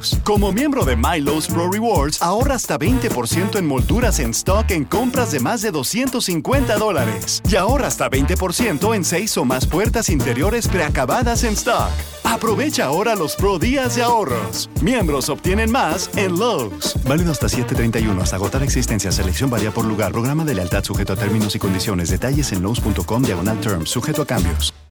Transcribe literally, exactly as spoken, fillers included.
Lowe's. Como miembro de My Lowe's Pro Rewards, ahorra hasta veinte por ciento en molduras en stock en compras de más de doscientos cincuenta dólares. Y ahorra hasta veinte por ciento en seis o más puertas interiores preacabadas en stock. Aprovecha ahora los Pro Días de ahorros. Miembros obtienen más en Lowe's. Válido hasta siete treinta y uno. Hasta agotar existencia. Selección varía por lugar. Programa de lealtad sujeto a términos y condiciones. Detalles en lowes punto com diagonal terms. Sujeto a cambios.